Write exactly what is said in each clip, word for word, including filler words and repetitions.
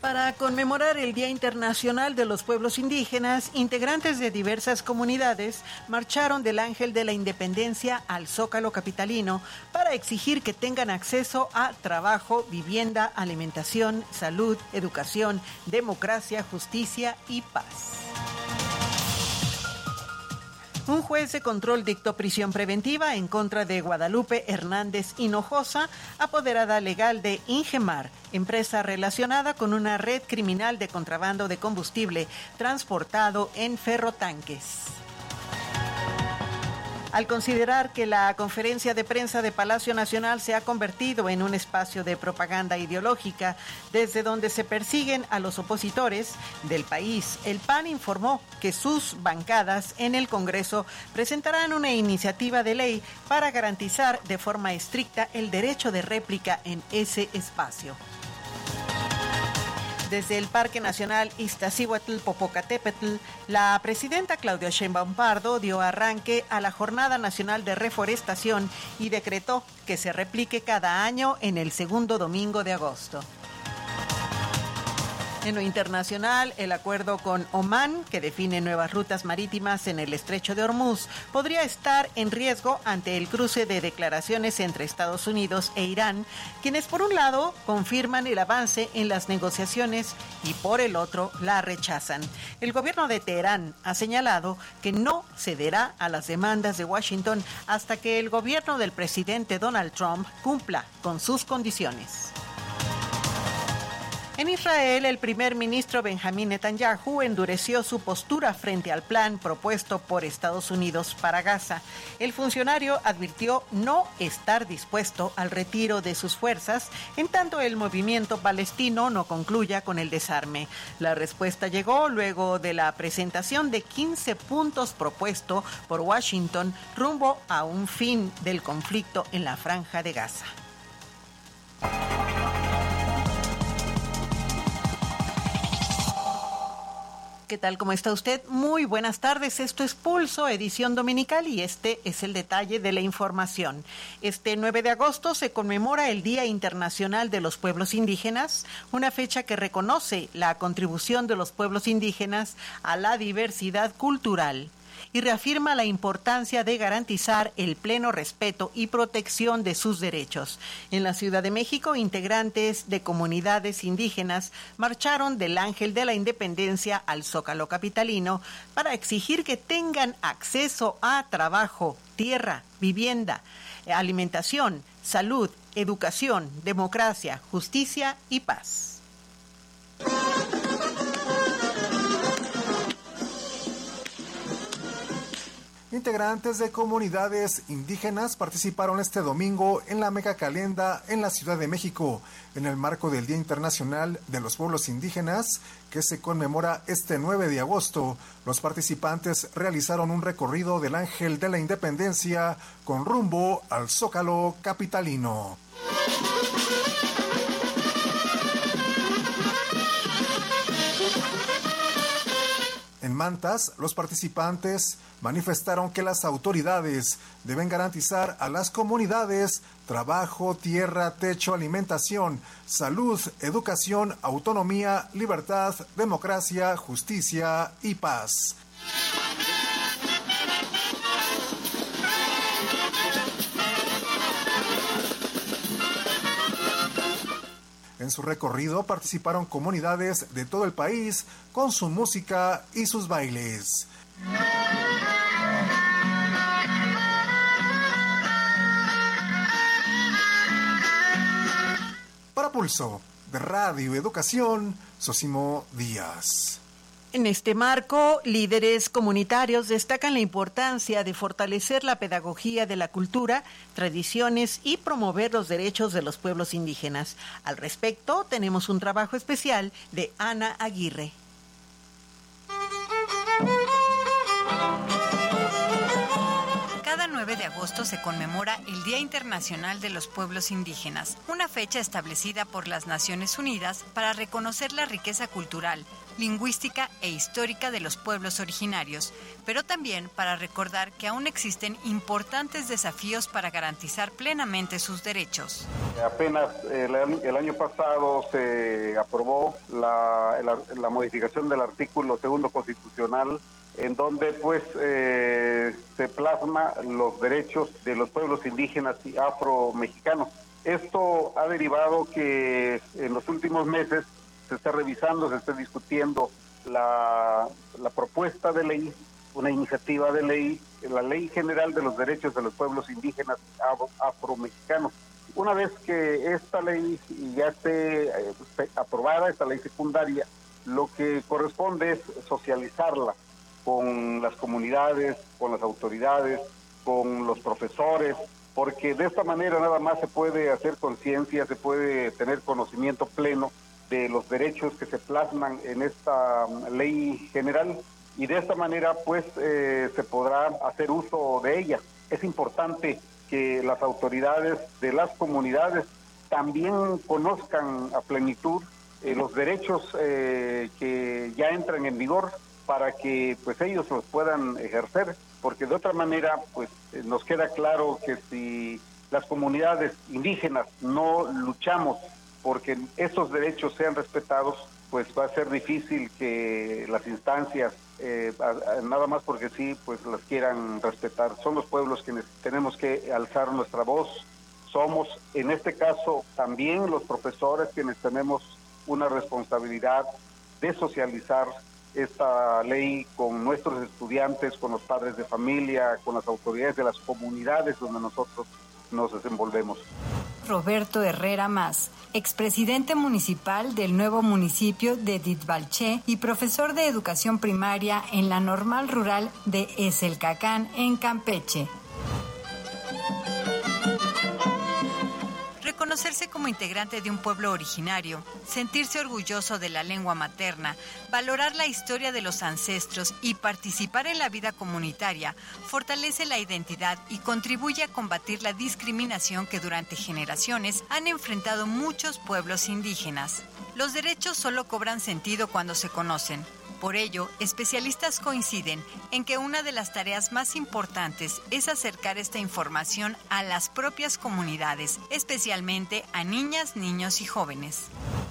Para conmemorar el Día Internacional de los Pueblos Indígenas, integrantes de diversas comunidades marcharon del Ángel de la Independencia al Zócalo capitalino para exigir que tengan acceso a trabajo, vivienda, alimentación, salud, educación, democracia, justicia y paz. Un juez de control dictó prisión preventiva en contra de Guadalupe Hernández Hinojosa, apoderada legal de Ingemar, empresa relacionada con una red criminal de contrabando de combustible transportado en ferrotanques. Al considerar que la conferencia de prensa de Palacio Nacional se ha convertido en un espacio de propaganda ideológica desde donde se persiguen a los opositores del país, el P A N informó que sus bancadas en el Congreso presentarán una iniciativa de ley para garantizar de forma estricta el derecho de réplica en ese espacio. Desde el Parque Nacional Iztaccíhuatl-Popocatépetl, la presidenta Claudia Sheinbaum Pardo dio arranque a la Jornada Nacional de Reforestación y decretó que se replique cada año en el segundo domingo de agosto. En lo internacional, el acuerdo con Omán, que define nuevas rutas marítimas en el Estrecho de Hormuz, podría estar en riesgo ante el cruce de declaraciones entre Estados Unidos e Irán, quienes por un lado confirman el avance en las negociaciones y por el otro la rechazan. El gobierno de Teherán ha señalado que no cederá a las demandas de Washington hasta que el gobierno del presidente Donald Trump cumpla con sus condiciones. En Israel, el primer ministro Benjamín Netanyahu endureció su postura frente al plan propuesto por Estados Unidos para Gaza. El funcionario advirtió no estar dispuesto al retiro de sus fuerzas, en tanto el movimiento palestino no concluya con el desarme. La respuesta llegó luego de la presentación de quince puntos propuesto por Washington rumbo a un fin del conflicto en la Franja de Gaza. ¿Qué tal? ¿Cómo está usted? Muy buenas tardes. Esto es Pulso, edición dominical, y este es el detalle de la información. Este nueve de agosto se conmemora el Día Internacional de los Pueblos Indígenas, una fecha que reconoce la contribución de los pueblos indígenas a la diversidad cultural y reafirma la importancia de garantizar el pleno respeto y protección de sus derechos. En la Ciudad de México, integrantes de comunidades indígenas marcharon del Ángel de la Independencia al Zócalo capitalino para exigir que tengan acceso a trabajo, tierra, vivienda, alimentación, salud, educación, democracia, justicia y paz. Integrantes de comunidades indígenas participaron este domingo en la Mega Calenda en la Ciudad de México, en el marco del Día Internacional de los Pueblos Indígenas, que se conmemora este nueve de agosto. Los participantes realizaron un recorrido del Ángel de la Independencia con rumbo al Zócalo capitalino. En Mantas, los participantes manifestaron que las autoridades deben garantizar a las comunidades trabajo, tierra, techo, alimentación, salud, educación, autonomía, libertad, democracia, justicia y paz. En su recorrido participaron comunidades de todo el país con su música y sus bailes. Para Pulso de Radio Educación, Sosimo Díaz. En este marco, líderes comunitarios destacan la importancia de fortalecer la pedagogía de la cultura, tradiciones y promover los derechos de los pueblos indígenas. Al respecto, tenemos un trabajo especial de Ana Aguirre. Cada nueve de agosto se conmemora el Día Internacional de los Pueblos Indígenas, una fecha establecida por las Naciones Unidas para reconocer la riqueza cultural, lingüística e histórica de los pueblos originarios, pero también para recordar que aún existen importantes desafíos para garantizar plenamente sus derechos. Apenas el, el año pasado se aprobó la, la, la modificación del artículo segundo constitucional, en donde pues eh, se plasma los derechos de los pueblos indígenas y afromexicanos. Esto ha derivado que en los últimos meses se está revisando, se está discutiendo la, la propuesta de ley, una iniciativa de ley, la Ley General de los Derechos de los Pueblos Indígenas Afromexicanos. Una vez que esta ley ya esté eh, aprobada, esta ley secundaria, lo que corresponde es socializarla con las comunidades, con las autoridades, con los profesores, porque de esta manera nada más se puede hacer conciencia, se puede tener conocimiento pleno de los derechos que se plasman en esta ley general, y de esta manera pues eh, se podrá hacer uso de ella. Es importante que las autoridades de las comunidades también conozcan a plenitud eh, los derechos eh, que ya entran en vigor, para que pues ellos los puedan ejercer, porque de otra manera pues eh, nos queda claro que si las comunidades indígenas no luchamos porque esos derechos sean respetados, pues va a ser difícil que las instancias, eh, a, a, nada más porque sí, pues las quieran respetar. Son los pueblos quienes tenemos que alzar nuestra voz. Somos, en este caso, también los profesores quienes tenemos una responsabilidad de socializar esta ley con nuestros estudiantes, con los padres de familia, con las autoridades de las comunidades donde nosotros nos desenvolvemos. Roberto Herrera Mas, expresidente municipal del nuevo municipio de Ditbalché y profesor de educación primaria en la Normal Rural de Eselcacán, en Campeche. Reconocerse como integrante de un pueblo originario, sentirse orgulloso de la lengua materna, valorar la historia de los ancestros y participar en la vida comunitaria fortalece la identidad y contribuye a combatir la discriminación que durante generaciones han enfrentado muchos pueblos indígenas. Los derechos solo cobran sentido cuando se conocen. Por ello, especialistas coinciden en que una de las tareas más importantes es acercar esta información a las propias comunidades, especialmente a niñas, niños y jóvenes.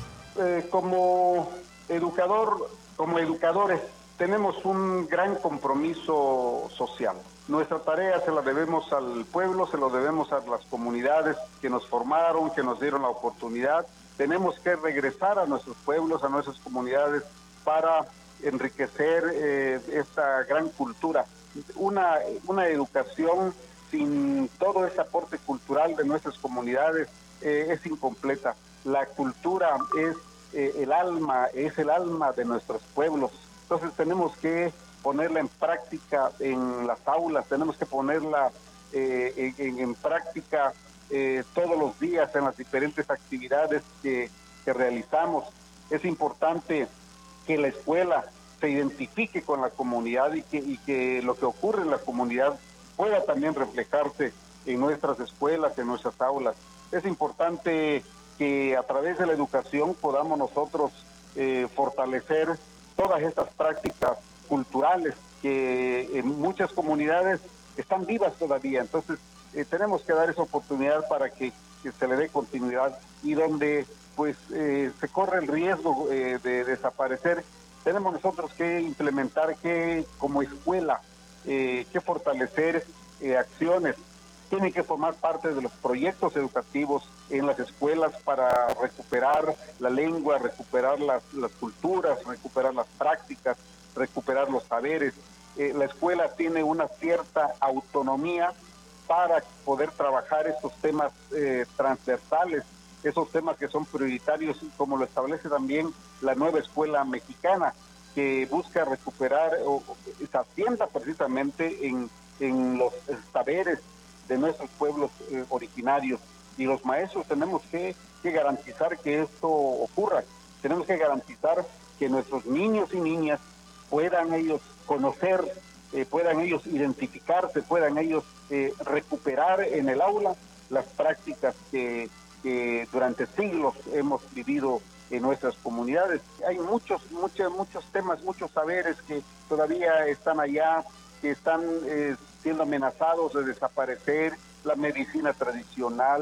Eh, como educador, como educadores, tenemos un gran compromiso social. Nuestra tarea se la debemos al pueblo, se lo debemos a las comunidades que nos formaron, que nos dieron la oportunidad. Tenemos que regresar a nuestros pueblos, a nuestras comunidades, para enriquecer eh, esta gran cultura. Una, una educación sin todo ese aporte cultural de nuestras comunidades eh, es incompleta. La cultura es eh, el alma, es el alma de nuestros pueblos. Entonces tenemos que ponerla en práctica en las aulas, tenemos que ponerla eh, en, en práctica eh, todos los días en las diferentes actividades que, que realizamos. Es importante que la escuela se identifique con la comunidad y que, y que lo que ocurre en la comunidad pueda también reflejarse en nuestras escuelas, en nuestras aulas. Es importante que a través de la educación podamos nosotros eh, fortalecer todas estas prácticas culturales que en muchas comunidades están vivas todavía. Entonces eh, tenemos que dar esa oportunidad para que, que se le dé continuidad, y donde pues eh, se corre el riesgo eh, de desaparecer, tenemos nosotros que implementar, que como escuela, eh, que fortalecer eh, acciones. Tienen que formar parte de los proyectos educativos en las escuelas para recuperar la lengua, recuperar las, las culturas, recuperar las prácticas, recuperar los saberes. Eh, la escuela tiene una cierta autonomía para poder trabajar estos temas eh, transversales, esos temas que son prioritarios, como lo establece también la nueva escuela mexicana, que busca recuperar o, o se asienta precisamente en, en los saberes de nuestros pueblos eh, originarios. Y los maestros tenemos que, que garantizar que esto ocurra. Tenemos que garantizar que nuestros niños y niñas puedan ellos conocer, eh, puedan ellos identificarse, puedan ellos eh, recuperar en el aula las prácticas que que durante siglos hemos vivido en nuestras comunidades. Hay muchos, muchos, muchos temas, muchos saberes que todavía están allá, que están eh, siendo amenazados de desaparecer: la medicina tradicional,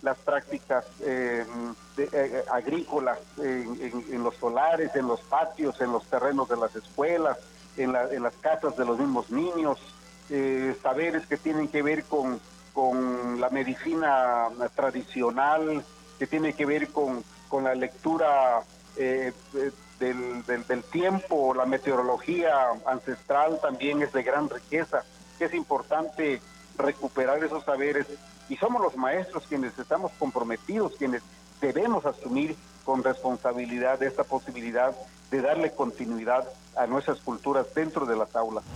las prácticas eh, de, eh, agrícolas en, en, en los solares, en los patios, en los terrenos de las escuelas, en, la, en las casas de los mismos niños, eh, saberes que tienen que ver con, con la medicina tradicional, que tiene que ver con, con la lectura eh, del, del, del tiempo, la meteorología ancestral también es de gran riqueza, que es importante recuperar esos saberes, y somos los maestros quienes estamos comprometidos, quienes debemos asumir con responsabilidad esta posibilidad de darle continuidad a nuestras culturas dentro de las aulas.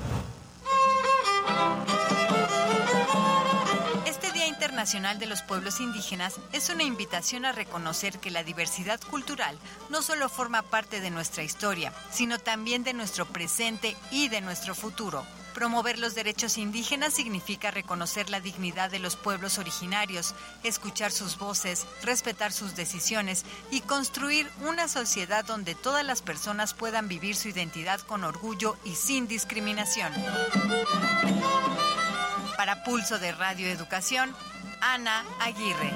Este Día Internacional de los Pueblos Indígenas es una invitación a reconocer que la diversidad cultural no solo forma parte de nuestra historia, sino también de nuestro presente y de nuestro futuro. Promover los derechos indígenas significa reconocer la dignidad de los pueblos originarios, escuchar sus voces, respetar sus decisiones y construir una sociedad donde todas las personas puedan vivir su identidad con orgullo y sin discriminación. Para Pulso de Radio Educación, Ana Aguirre.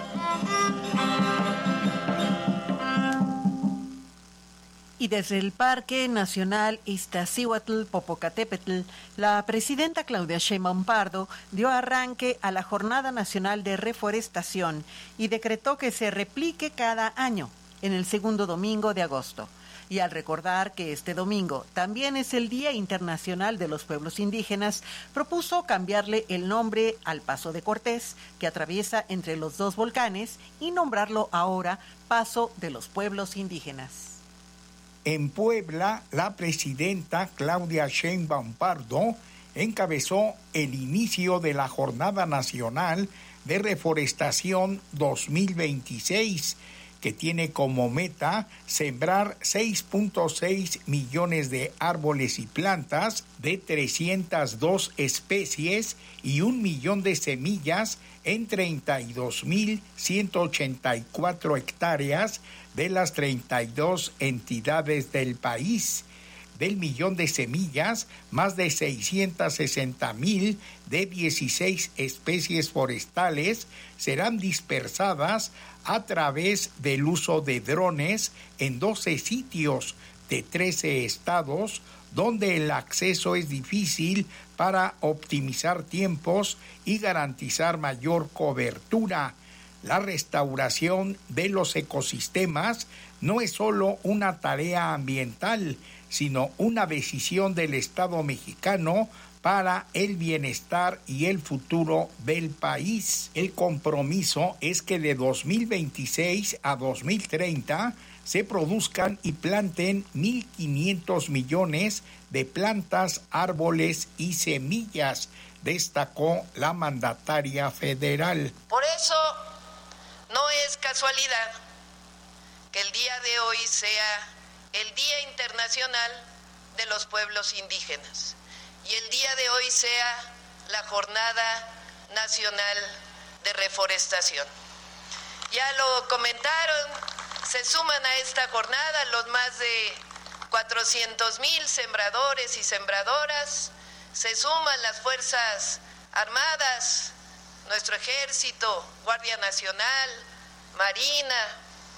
Y desde el Parque Nacional Iztaccíhuatl-Popocatépetl, la presidenta Claudia Sheinbaum Pardo dio arranque a la Jornada Nacional de Reforestación y decretó que se replique cada año en el segundo domingo de agosto. Y al recordar que este domingo también es el Día Internacional de los Pueblos Indígenas, propuso cambiarle el nombre al Paso de Cortés, que atraviesa entre los dos volcanes, y nombrarlo ahora Paso de los Pueblos Indígenas. En Puebla, la presidenta Claudia Sheinbaum Pardo encabezó el inicio de la Jornada Nacional de Reforestación dos mil veintiséis, que tiene como meta sembrar seis punto seis millones de árboles y plantas de trescientas dos especies y un millón de semillas en treinta y dos mil ciento ochenta y cuatro hectáreas de las treinta y dos entidades del país. Del millón de semillas, más de seiscientas sesenta mil de dieciséis especies forestales serán dispersadas a través del uso de drones en doce sitios de trece estados, donde el acceso es difícil para optimizar tiempos y garantizar mayor cobertura. La restauración de los ecosistemas no es solo una tarea ambiental, sino una decisión del Estado mexicano para el bienestar y el futuro del país. El compromiso es que de dos mil veintiséis a dos mil treinta se produzcan y planten mil quinientos millones de plantas, árboles y semillas, destacó la mandataria federal. Por eso no es casualidad que el día de hoy sea el Día Internacional de los Pueblos Indígenas y el día de hoy sea la Jornada Nacional de Reforestación. Ya lo comentaron, se suman a esta jornada los más de cuatrocientos mil sembradores y sembradoras, se suman las Fuerzas Armadas, nuestro Ejército, Guardia Nacional, Marina,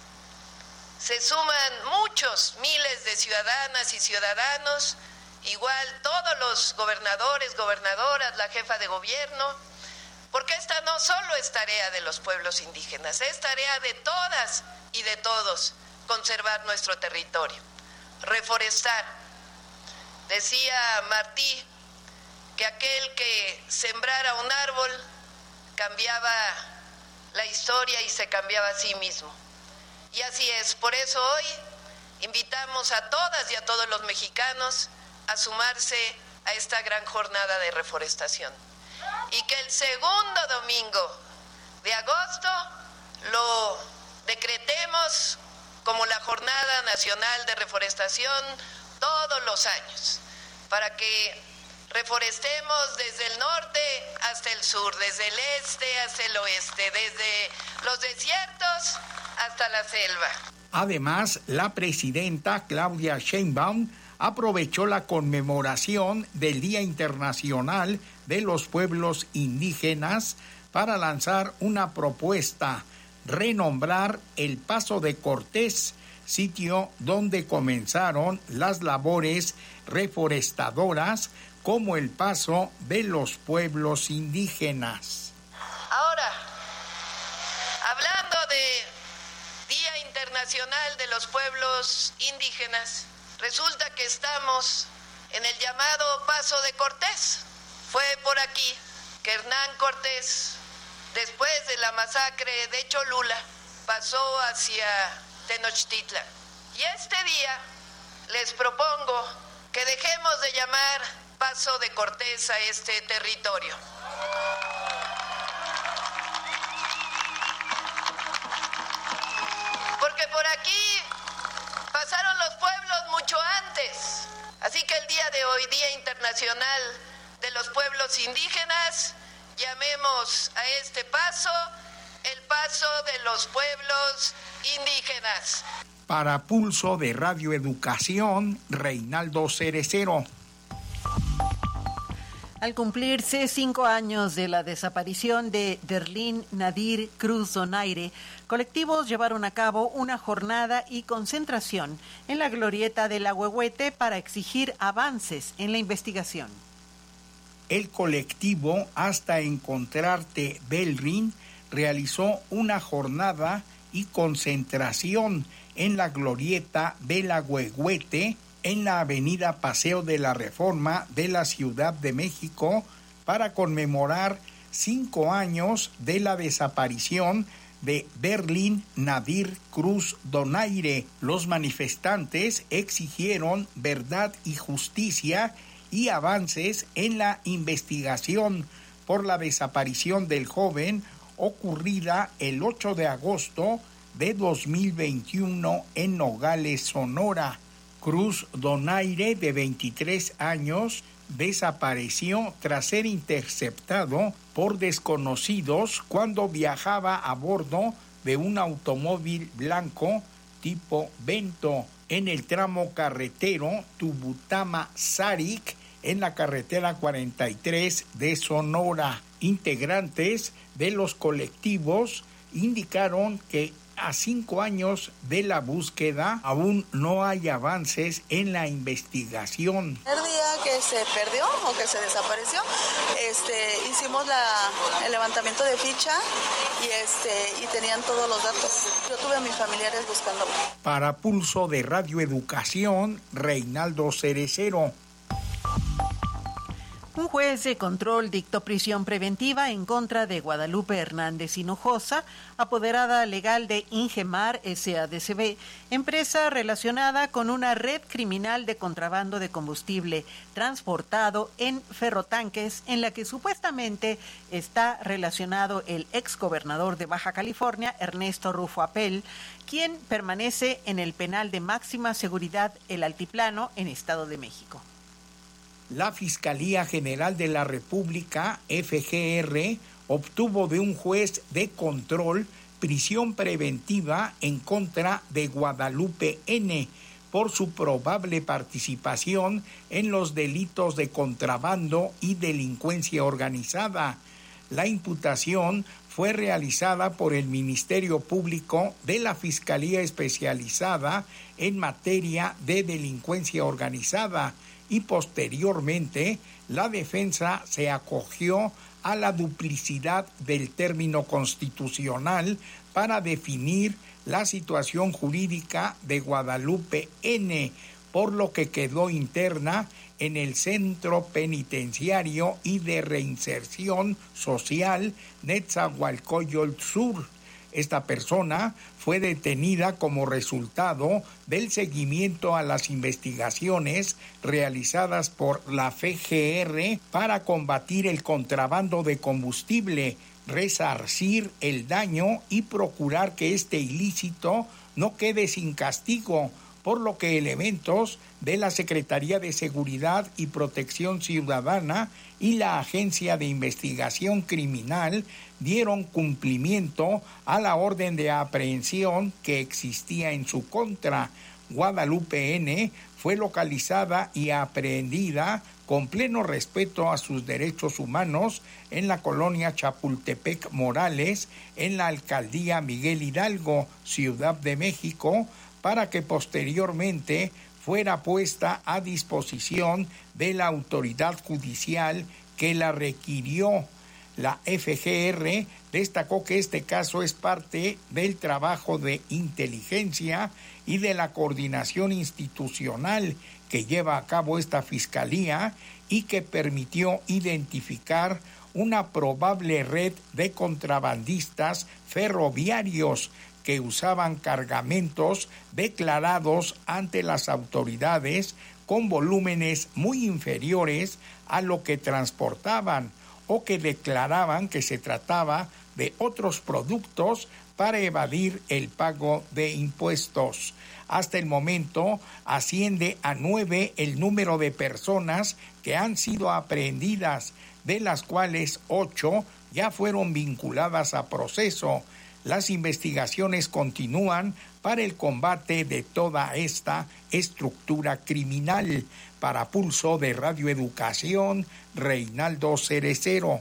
se suman muchos miles de ciudadanas y ciudadanos, igual todos los gobernadores, gobernadoras, la jefa de gobierno, porque esta no solo es tarea de los pueblos indígenas, es tarea de todas y de todos conservar nuestro territorio, reforestar. Decía Martí que aquel que sembrara un árbol cambiaba la historia y se cambiaba a sí mismo. Y así es, por eso hoy invitamos a todas y a todos los mexicanos a sumarse a esta gran jornada de reforestación. Y que el segundo domingo de agosto lo decretemos como la Jornada Nacional de Reforestación todos los años, para que reforestemos desde el norte hasta el sur, desde el este hasta el oeste, desde los desiertos hasta la selva. Además, la presidenta Claudia Sheinbaum aprovechó la conmemoración del Día Internacional de los Pueblos Indígenas para lanzar una propuesta, renombrar el Paso de Cortés, sitio donde comenzaron las labores reforestadoras como el Paso de los Pueblos Indígenas. Ahora, hablando de Día Internacional de los Pueblos Indígenas, resulta que estamos en el llamado Paso de Cortés. Fue por aquí que Hernán Cortés, después de la masacre de Cholula, pasó hacia Tenochtitlan. Y este día les propongo que dejemos de llamar Paso de Cortés a este territorio. Porque por aquí pasaron los pueblos mucho antes. Así que el día de hoy, Día Internacional de los Pueblos Indígenas, llamemos a este paso el Paso de los Pueblos Indígenas. Para Pulso de Radio Educación, Reinaldo Cerecero. Al cumplirse cinco años de la desaparición de Derlín Nadir Cruz Donaire, colectivos llevaron a cabo una jornada y concentración en la glorieta del Ahuehuete para exigir avances en la investigación. El colectivo Hasta Encontrarte Belrin realizó una jornada y concentración en la glorieta del Ahuehuete en la avenida Paseo de la Reforma de la Ciudad de México para conmemorar cinco años de la desaparición de Derlín Nadir Cruz Donaire. Los manifestantes exigieron verdad y justicia y avances en la investigación por la desaparición del joven ocurrida el ocho de agosto de dos mil veintiuno en Nogales, Sonora. Cruz Donaire, de veintitrés años, desapareció tras ser interceptado por desconocidos cuando viajaba a bordo de un automóvil blanco tipo Vento en el tramo carretero Tubutama-Sarik en la carretera cuarenta y tres de Sonora. Integrantes de los colectivos indicaron que a cinco años de la búsqueda aún no hay avances en la investigación. El día que se perdió o que se desapareció, este, hicimos la, el levantamiento de ficha y, este, y tenían todos los datos. Yo tuve a mis familiares buscando. Para Pulso de Radio Educación, Reinaldo Cerecero. Un juez de control dictó prisión preventiva en contra de Guadalupe Hernández Hinojosa, apoderada legal de Ingemar S A D C B, empresa relacionada con una red criminal de contrabando de combustible transportado en ferrotanques, en la que supuestamente está relacionado el exgobernador de Baja California, Ernesto Rufo Apel, quien permanece en el penal de máxima seguridad El Altiplano en Estado de México. La Fiscalía General de la República, F G R, obtuvo de un juez de control prisión preventiva en contra de Guadalupe N. por su probable participación en los delitos de contrabando y delincuencia organizada. La imputación fue realizada por el Ministerio Público de la Fiscalía Especializada en materia de delincuencia organizada, y posteriormente la defensa se acogió a la duplicidad del término constitucional para definir la situación jurídica de Guadalupe N., por lo que quedó interna en el Centro Penitenciario y de Reinserción Social Netzahualcóyotl Sur. Esta persona fue detenida como resultado del seguimiento a las investigaciones realizadas por la F G R para combatir el contrabando de combustible, resarcir el daño y procurar que este ilícito no quede sin castigo, por lo que elementos de la Secretaría de Seguridad y Protección Ciudadana y la Agencia de Investigación Criminal dieron cumplimiento a la orden de aprehensión que existía en su contra, Guadalupe N., fue localizada y aprehendida con pleno respeto a sus derechos humanos en la colonia Chapultepec Morales, en la alcaldía Miguel Hidalgo, Ciudad de México, para que posteriormente fuera puesta a disposición de la autoridad judicial que la requirió. La F G R destacó que este caso es parte del trabajo de inteligencia y de la coordinación institucional que lleva a cabo esta fiscalía y que permitió identificar una probable red de contrabandistas ferroviarios que usaban cargamentos declarados ante las autoridades con volúmenes muy inferiores a lo que transportaban, o que declaraban que se trataba de otros productos para evadir el pago de impuestos. Hasta el momento asciende a nueve el número de personas que han sido aprehendidas, de las cuales ocho ya fueron vinculadas a proceso. Las investigaciones continúan para el combate de toda esta estructura criminal. Para Pulso de Radio Educación, Reinaldo Cerecero.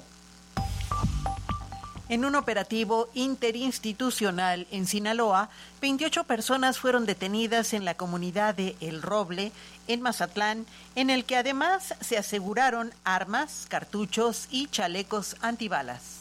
En un operativo interinstitucional en Sinaloa, veintiocho personas fueron detenidas en la comunidad de El Roble, en Mazatlán, en el que además se aseguraron armas, cartuchos y chalecos antibalas.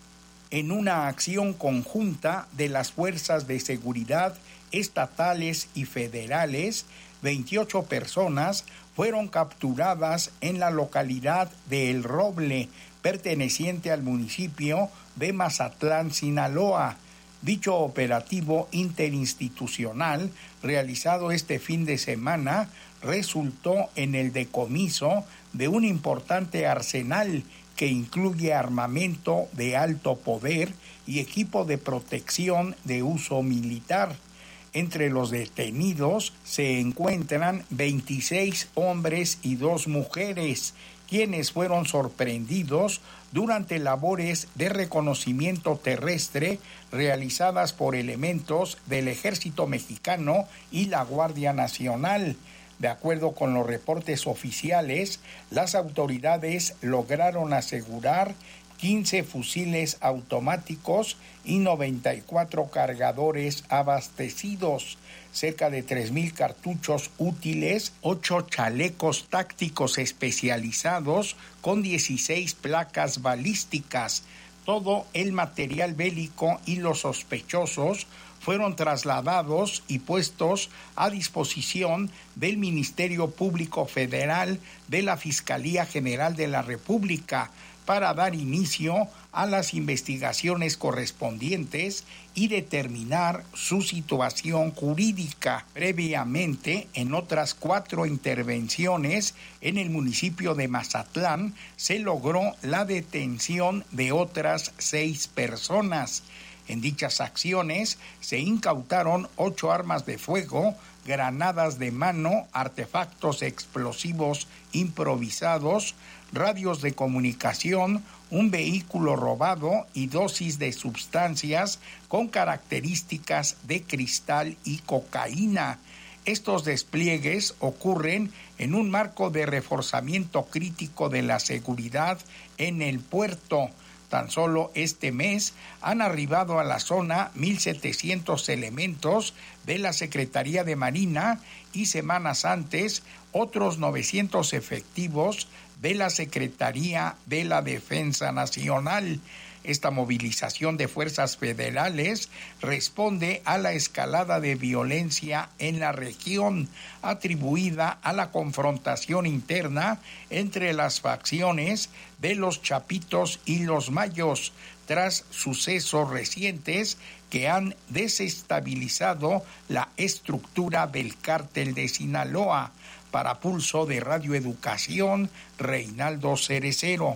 En una acción conjunta de las fuerzas de seguridad estatales y federales, veintiocho personas fueron capturadas en la localidad de El Roble, perteneciente al municipio de Mazatlán, Sinaloa. Dicho operativo interinstitucional, realizado este fin de semana, resultó en el decomiso de un importante arsenal que incluye armamento de alto poder y equipo de protección de uso militar. Entre los detenidos se encuentran veintiséis hombres y dos mujeres, quienes fueron sorprendidos durante labores de reconocimiento terrestre realizadas por elementos del Ejército Mexicano y la Guardia Nacional. De acuerdo con los reportes oficiales, las autoridades lograron asegurar quince fusiles automáticos y noventa y cuatro cargadores abastecidos, cerca de tres mil cartuchos útiles, ocho chalecos tácticos especializados con dieciséis placas balísticas. Todo el material bélico y los sospechosos fueron trasladados y puestos a disposición del Ministerio Público Federal de la Fiscalía General de la República para dar inicio a las investigaciones correspondientes y determinar su situación jurídica. Previamente, en otras cuatro intervenciones en el municipio de Mazatlán, se logró la detención de otras seis personas. En dichas acciones se incautaron ocho armas de fuego, granadas de mano, artefactos explosivos improvisados, radios de comunicación, un vehículo robado y dosis de sustancias con características de cristal y cocaína. Estos despliegues ocurren en un marco de reforzamiento crítico de la seguridad en el puerto. Tan solo este mes han arribado a la zona mil setecientos elementos de la Secretaría de Marina y semanas antes otros novecientos efectivos de la Secretaría de la Defensa Nacional. Esta movilización de fuerzas federales responde a la escalada de violencia en la región, atribuida a la confrontación interna entre las facciones de los Chapitos y los Mayos, tras sucesos recientes que han desestabilizado la estructura del cártel de Sinaloa. Para Pulso de Radio Educación, Reinaldo Cerecero.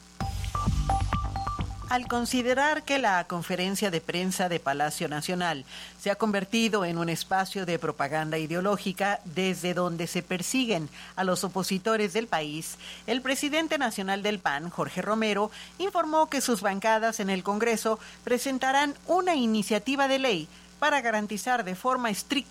Al considerar que la conferencia de prensa de Palacio Nacional se ha convertido en un espacio de propaganda ideológica desde donde se persiguen a los opositores del país, el presidente nacional del P A N, Jorge Romero, informó que sus bancadas en el Congreso presentarán una iniciativa de ley para garantizar de forma estricta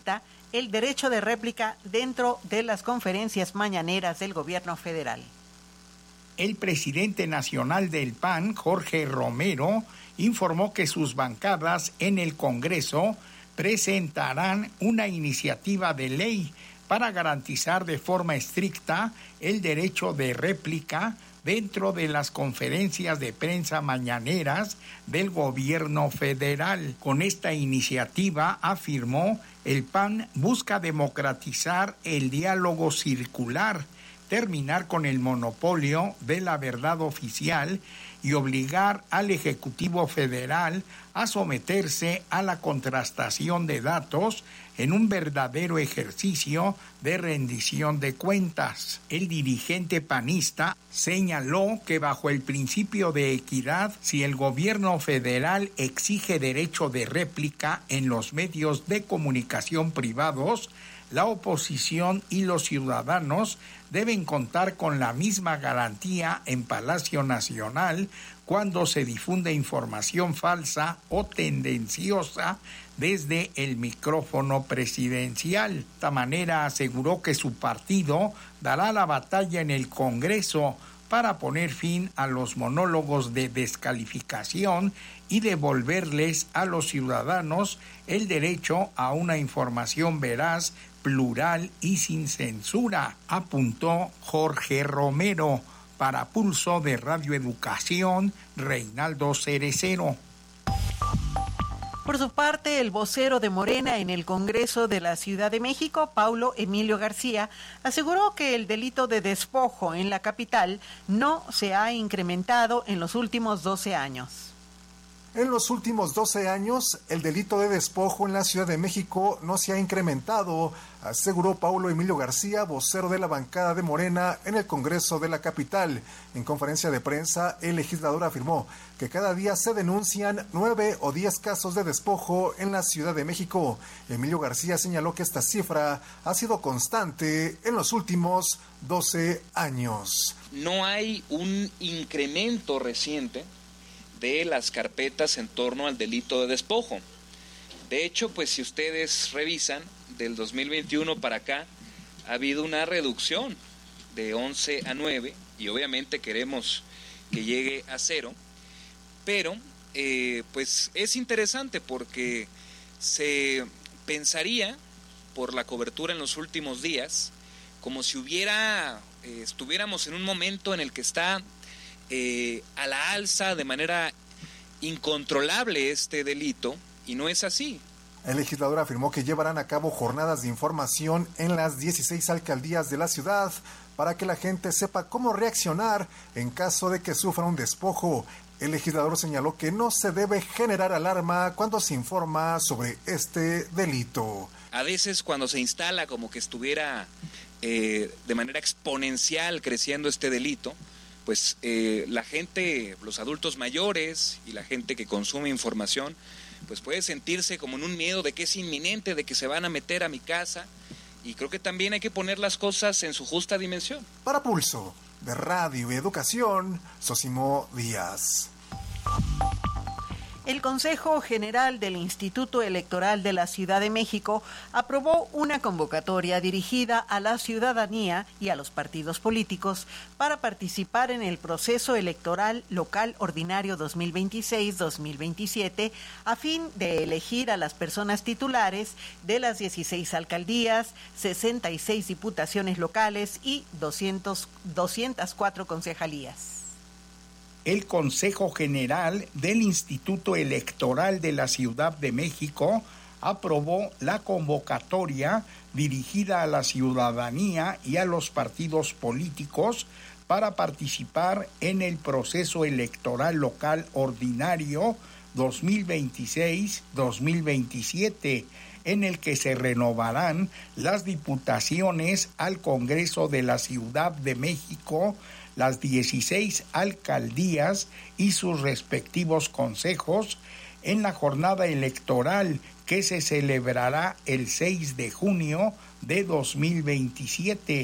el derecho de réplica dentro de las conferencias mañaneras del gobierno federal. El presidente nacional del P A N, Jorge Romero, informó que sus bancadas en el Congreso presentarán una iniciativa de ley para garantizar de forma estricta el derecho de réplica dentro de las conferencias de prensa mañaneras del gobierno federal. Con esta iniciativa, afirmó, el P A N busca democratizar el diálogo circular, terminar con el monopolio de la verdad oficial y obligar al Ejecutivo Federal a someterse a la contrastación de datos en un verdadero ejercicio de rendición de cuentas. El dirigente panista señaló que bajo el principio de equidad, si el gobierno federal exige derecho de réplica en los medios de comunicación privados, la oposición y los ciudadanos deben contar con la misma garantía en Palacio Nacional cuando se difunde información falsa o tendenciosa desde el micrófono presidencial. De esta manera aseguró que su partido dará la batalla en el Congreso para poner fin a los monólogos de descalificación y devolverles a los ciudadanos el derecho a una información veraz, plural y sin censura, apuntó Jorge Romero. Para Pulso de Radio Educación, Reinaldo Cerecero. Por su parte, el vocero de Morena en el Congreso de la Ciudad de México, Paulo Emilio García, aseguró que el delito de despojo en la capital no se ha incrementado en los últimos doce años. En los últimos doce años, el delito de despojo en la Ciudad de México no se ha incrementado, aseguró Paulo Emilio García, vocero de la bancada de Morena en el Congreso de la capital. En conferencia de prensa, el legislador afirmó que cada día se denuncian nueve o diez casos de despojo en la Ciudad de México. Emilio García señaló que esta cifra ha sido constante en los últimos doce años. No hay un incremento reciente de las carpetas en torno al delito de despojo. De hecho, pues si ustedes revisan, del dos mil veintiuno para acá, ha habido una reducción de once a nueve, y obviamente queremos que llegue a cero, pero eh, pues es interesante porque se pensaría, por la cobertura en los últimos días, como si hubiera, eh, estuviéramos en un momento en el que está Eh, a la alza de manera incontrolable este delito, y no es así. El legislador afirmó que llevarán a cabo jornadas de información en las dieciséis alcaldías de la ciudad para que la gente sepa cómo reaccionar en caso de que sufra un despojo. El legislador señaló que no se debe generar alarma cuando se informa sobre este delito. A veces cuando se instala como que estuviera eh, de manera exponencial creciendo este delito, pues eh, la gente, los adultos mayores y la gente que consume información, pues puede sentirse como en un miedo de que es inminente, de que se van a meter a mi casa, y creo que también hay que poner las cosas en su justa dimensión. Para Pulso de Radio y Educación, Sosimo Díaz. El Consejo General del Instituto Electoral de la Ciudad de México aprobó una convocatoria dirigida a la ciudadanía y a los partidos políticos para participar en el proceso electoral local ordinario dos mil veintiséis dos mil veintisiete a fin de elegir a las personas titulares de las dieciséis alcaldías, sesenta y seis diputaciones locales y doscientas cuatro concejalías. El Consejo General del Instituto Electoral de la Ciudad de México aprobó la convocatoria dirigida a la ciudadanía y a los partidos políticos para participar en el proceso electoral local ordinario dos mil veintiséis dos mil veintisiete, en el que se renovarán las diputaciones al Congreso de la Ciudad de México, las dieciséis alcaldías y sus respectivos consejos en la jornada electoral que se celebrará el seis de junio de dos mil veintisiete.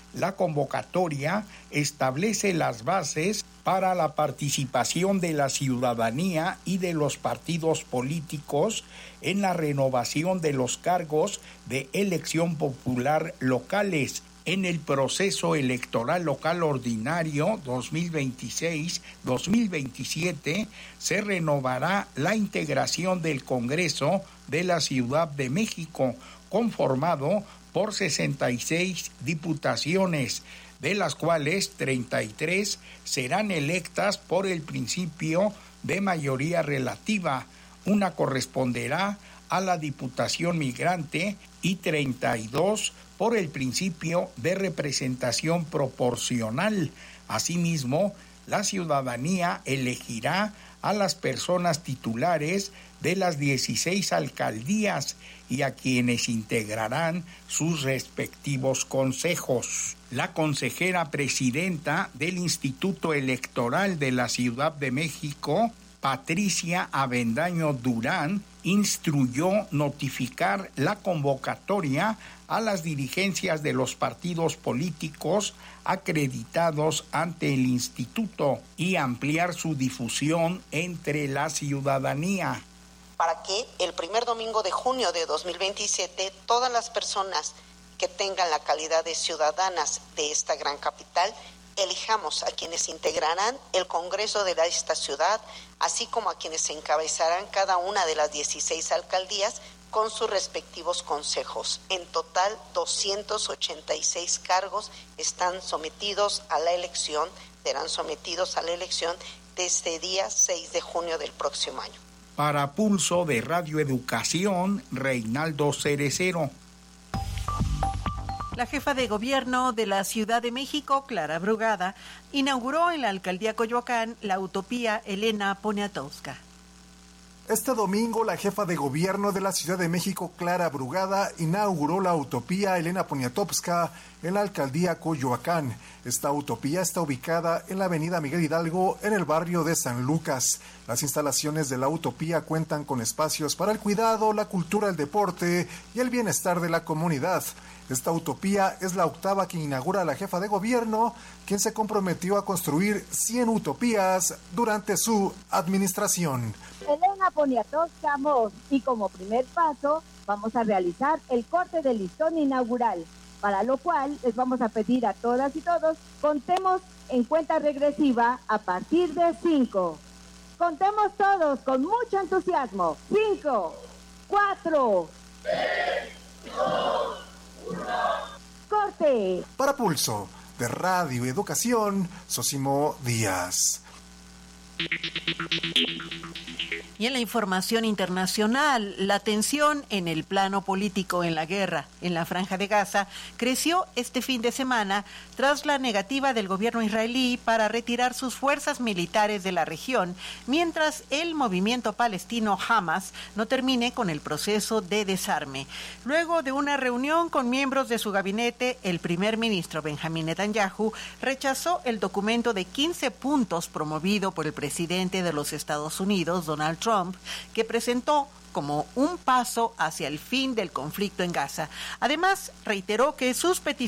La convocatoria establece las bases para la participación de la ciudadanía y de los partidos políticos en la renovación de los cargos de elección popular locales en el proceso electoral local ordinario dos mil veintiséis dos mil veintisiete. Se renovará la integración del Congreso de la Ciudad de México, conformado por sesenta y seis diputaciones, de las cuales treinta y tres serán electas por el principio de mayoría relativa. Una corresponderá a la Diputación Migrante y treinta y dos por el principio de representación proporcional. Asimismo, la ciudadanía elegirá a las personas titulares de las dieciséis alcaldías y a quienes integrarán sus respectivos consejos. La consejera presidenta del Instituto Electoral de la Ciudad de México, Patricia Avendaño Durán, instruyó notificar la convocatoria a las dirigencias de los partidos políticos acreditados ante el instituto y ampliar su difusión entre la ciudadanía. Para que el primer domingo de junio de dos mil veintisiete todas las personas que tengan la calidad de ciudadanas de esta gran capital elijamos a quienes integrarán el Congreso de esta ciudad, así como a quienes encabezarán cada una de las dieciséis alcaldías con sus respectivos consejos. En total, doscientos ochenta y seis cargos están sometidos a la elección, serán sometidos a la elección desde el día seis de junio del próximo año. Para Pulso de Radio Educación, Reinaldo Cerecero. La jefa de gobierno de la Ciudad de México, Clara Brugada, inauguró en la alcaldía Coyoacán la utopía Elena Poniatowska. Este domingo, la jefa de gobierno de la Ciudad de México, Clara Brugada, inauguró la utopía Elena Poniatowska en la alcaldía Coyoacán. Esta utopía está ubicada en la avenida Miguel Hidalgo, en el barrio de San Lucas. Las instalaciones de la utopía cuentan con espacios para el cuidado, la cultura, el deporte y el bienestar de la comunidad. Esta utopía es la octava que inaugura la jefa de gobierno, quien se comprometió a construir cien utopías durante su administración. Elena Poniatowska Mos, y como primer paso vamos a realizar el corte del listón inaugural, para lo cual les vamos a pedir a todas y todos, contemos en cuenta regresiva a partir de cinco. Contemos todos con mucho entusiasmo. Cinco, cuatro, tres, dos, uno. ¡Corte! Para Pulso de Radio Educación, Sosimo Díaz. Y en la información internacional, la tensión en el plano político en la guerra en la Franja de Gaza creció este fin de semana tras la negativa del gobierno israelí para retirar sus fuerzas militares de la región, mientras el movimiento palestino Hamas no termine con el proceso de desarme. Luego de una reunión con miembros de su gabinete, el primer ministro Benjamín Netanyahu rechazó el documento de quince puntos promovido por el presidente de los Estados Unidos, Donald Trump, Trump, que presentó como un paso hacia el fin del conflicto en Gaza. Además, reiteró que sus peticiones